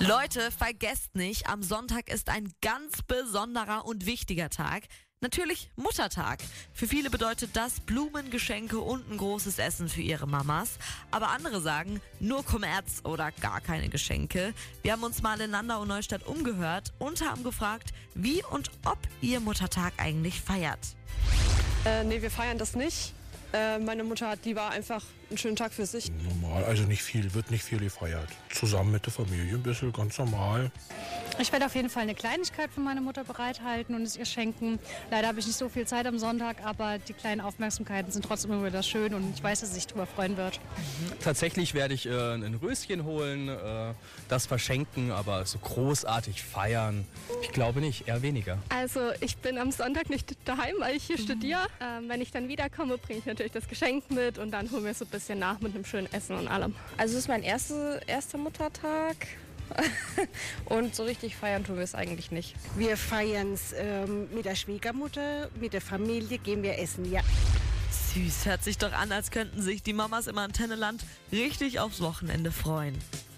Leute, vergesst nicht, am Sonntag ist ein ganz besonderer und wichtiger Tag. Natürlich Muttertag. Für viele bedeutet das Blumen, Geschenke und ein großes Essen für ihre Mamas. Aber andere sagen, nur Kommerz oder gar keine Geschenke. Wir haben uns mal in Landau und Neustadt umgehört und haben gefragt, wie und ob ihr Muttertag eigentlich feiert. Nee, wir feiern das nicht. Meine Mutter hat lieber einfach einen schönen Tag für sich. Normal, also nicht viel, wird nicht viel gefeiert. Zusammen mit der Familie ein bisschen, ganz normal. Ich werde auf jeden Fall eine Kleinigkeit für meine Mutter bereithalten und es ihr schenken. Leider habe ich nicht so viel Zeit am Sonntag, aber die kleinen Aufmerksamkeiten sind trotzdem immer wieder schön und ich weiß, dass sie sich darüber freuen wird. Tatsächlich werde ich ein Röschen holen, das verschenken, aber so großartig feiern, ich glaube nicht, eher weniger. Also ich bin am Sonntag nicht daheim, weil ich hier studiere. Wenn ich dann wiederkomme, bringe ich natürlich das Geschenk mit und dann holen wir so ein bisschen nach mit einem schönen Essen und allem. Also es ist mein erster Muttertag. Und so richtig feiern tun wir es eigentlich nicht. Wir feiern es mit der Schwiegermutter, mit der Familie gehen wir essen, ja. Süß, hört sich doch an, als könnten sich die Mamas im Antenneland richtig aufs Wochenende freuen.